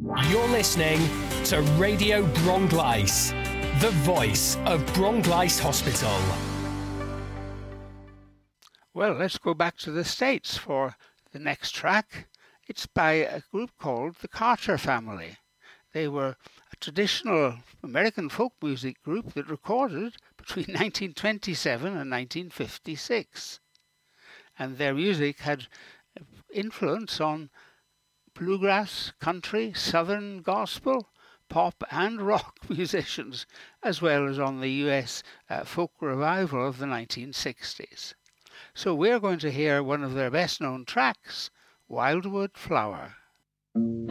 You're listening to Radio Bronglice, the voice of Bronglice Hospital. Well, let's go back to the States for the next track. It's by a group called the Carter Family. They were a traditional American folk music group that recorded between 1927 and 1956. And their music had influence on bluegrass, country, southern gospel, pop and rock musicians, as well as on the US folk revival of the 1960s. So we're going to hear one of their best known tracks, Wildwood Flower.